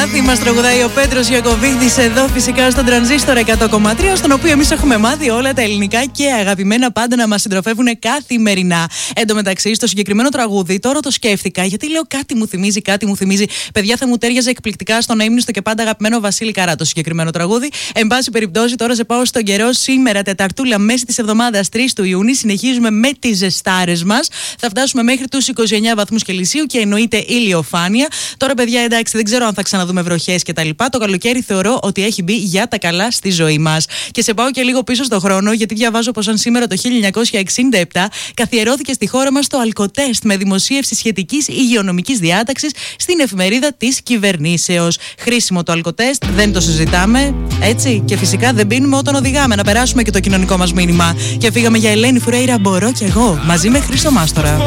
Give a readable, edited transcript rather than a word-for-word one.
μάθει, μας τραγουδάει ο Πέτρος Ιακωβίδης εδώ φυσικά στον Τρανζίστορ 100,3, στον οποίο εμείς έχουμε μάθει όλα τα ελληνικά και αγαπημένα πάντα να μας συντροφεύουν καθημερινά. Εν τω μεταξύ, στο συγκεκριμένο τραγούδι, τώρα το σκέφτηκα, γιατί λέω κάτι μου θυμίζει. Παιδιά, θα μου τέριαζε εκπληκτικά στον αείμνηστο και πάντα αγαπημένο Βασίλη Καρά το συγκεκριμένο τραγούδι. Εν πάση περιπτώσει, τώρα σε πάω στον καιρό. Σήμερα, Τεταρτούλα, μέση της εβδομάδας 3 του Ιούνιου, συνεχίζουμε με τις ζεστάρες μας. Θα φτάσουμε μέχρι τους 29 βαθμούς Κελσίου και εννοείται ηλιοφάνεια. Τώρα, παιδιά, εντάξει, δεν ξέρω αν θα ξαναδούμε βροχές κτλ. Το καλοκαίρι θεωρώ ότι έχει μπει για τα καλά στη ζωή μας. Και σε πάω και λίγο πίσω στον χρόνο, γιατί διαβάζω πως αν σήμερα το 1967 καθιερώθηκε στη χώρα μας το αλκοτέστ με δημοσίευση σχετικής υγειονομικής διάταξης στην εφημερίδα της κυβερνήσεως. Χρήσιμο το αλκοτέστ, δεν το συζητάμε, έτσι. Και φυσικά δεν πίνουμε όταν οδηγάμε. Να περάσουμε και το κοινωνικό μας μήνυμα. Και φύγαμε για Ελένη Φουρέιρα, μπορώ κι εγώ, μαζί με Χρήστο Μάστορα.